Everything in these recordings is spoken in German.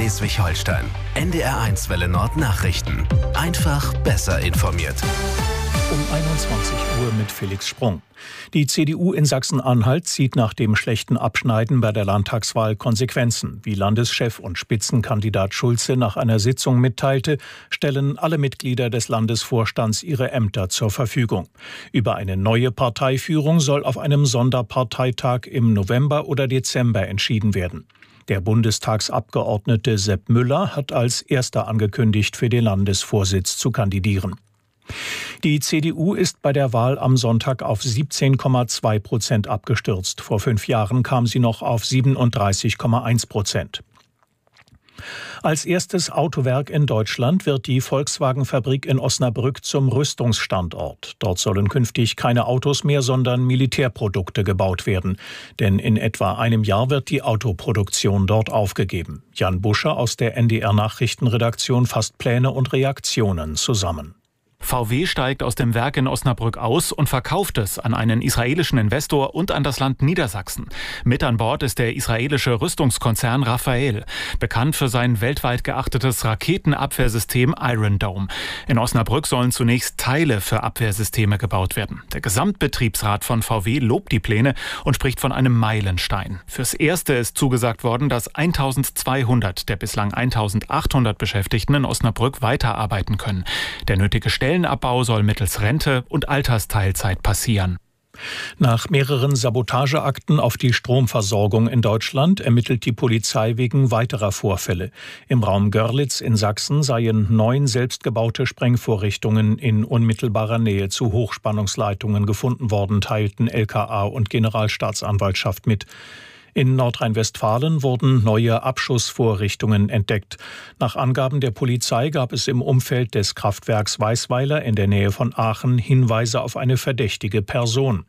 Schleswig-Holstein. NDR1 Welle Nord Nachrichten. Einfach besser informiert. Um 21 Uhr mit Felix Sprung. Die CDU in Sachsen-Anhalt zieht nach dem schlechten Abschneiden bei der Landtagswahl Konsequenzen. Wie Landeschef und Spitzenkandidat Schulze nach einer Sitzung mitteilte, stellen alle Mitglieder des Landesvorstands ihre Ämter zur Verfügung. Über eine neue Parteiführung soll auf einem Sonderparteitag im November oder Dezember entschieden werden. Der Bundestagsabgeordnete Sepp Müller hat als erster angekündigt, für den Landesvorsitz zu kandidieren. Die CDU ist bei der Wahl am Sonntag auf 17,2% abgestürzt. Vor 5 Jahren kam sie noch auf 37,1%. Als erstes Autowerk in Deutschland wird die Volkswagen-Fabrik in Osnabrück zum Rüstungsstandort. Dort sollen künftig keine Autos mehr, sondern Militärprodukte gebaut werden. Denn in etwa einem Jahr wird die Autoproduktion dort aufgegeben. Jan Buscher aus der NDR-Nachrichtenredaktion fasst Pläne und Reaktionen zusammen. VW steigt aus dem Werk in Osnabrück aus und verkauft es an einen israelischen Investor und an das Land Niedersachsen. Mit an Bord ist der israelische Rüstungskonzern Rafael, bekannt für sein weltweit geachtetes Raketenabwehrsystem Iron Dome. In Osnabrück sollen zunächst Teile für Abwehrsysteme gebaut werden. Der Gesamtbetriebsrat von VW lobt die Pläne und spricht von einem Meilenstein. Fürs Erste ist zugesagt worden, dass 1200 der bislang 1800 Beschäftigten in Osnabrück weiterarbeiten können. Der nötige Stellenabbau soll mittels Rente und Altersteilzeit passieren. Nach mehreren Sabotageakten auf die Stromversorgung in Deutschland ermittelt die Polizei wegen weiterer Vorfälle. Im Raum Görlitz in Sachsen seien 9 selbstgebaute Sprengvorrichtungen in unmittelbarer Nähe zu Hochspannungsleitungen gefunden worden, teilten LKA und Generalstaatsanwaltschaft mit. In Nordrhein-Westfalen wurden neue Abschussvorrichtungen entdeckt. Nach Angaben der Polizei gab es im Umfeld des Kraftwerks Weißweiler in der Nähe von Aachen Hinweise auf eine verdächtige Person.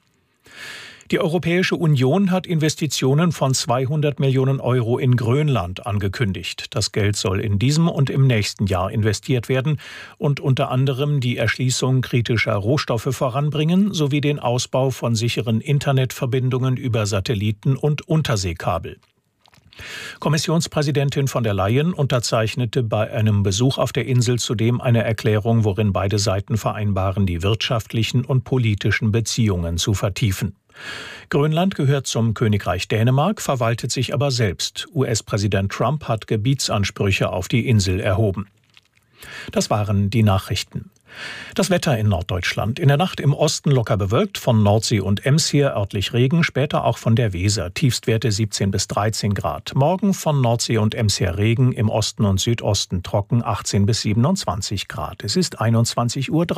Die Europäische Union hat Investitionen von 200 Millionen Euro in Grönland angekündigt. Das Geld soll in diesem und im nächsten Jahr investiert werden und unter anderem die Erschließung kritischer Rohstoffe voranbringen sowie den Ausbau von sicheren Internetverbindungen über Satelliten und Unterseekabel. Kommissionspräsidentin von der Leyen unterzeichnete bei einem Besuch auf der Insel zudem eine Erklärung, worin beide Seiten vereinbaren, die wirtschaftlichen und politischen Beziehungen zu vertiefen. Grönland gehört zum Königreich Dänemark, verwaltet sich aber selbst. US-Präsident Trump hat Gebietsansprüche auf die Insel erhoben. Das waren die Nachrichten. Das Wetter in Norddeutschland. In der Nacht im Osten locker bewölkt, von Nordsee und Ems her örtlich Regen, später auch von der Weser. Tiefstwerte 17 bis 13 Grad. Morgen von Nordsee und Ems her Regen, im Osten und Südosten trocken 18 bis 27 Grad. Es ist 21:03 Uhr.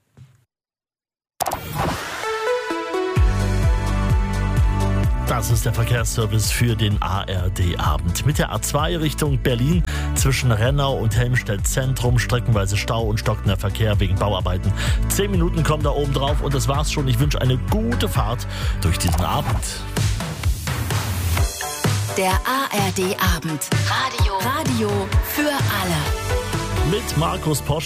Das ist der Verkehrsservice für den ARD-Abend. Mit der A2 Richtung Berlin zwischen Rennau und Helmstedt Zentrum streckenweise Stau und stockender Verkehr wegen Bauarbeiten. 10 Minuten kommen da oben drauf und das war's schon. Ich wünsche eine gute Fahrt durch diesen Abend. Der ARD-Abend. Radio für alle. Mit Markus Posch.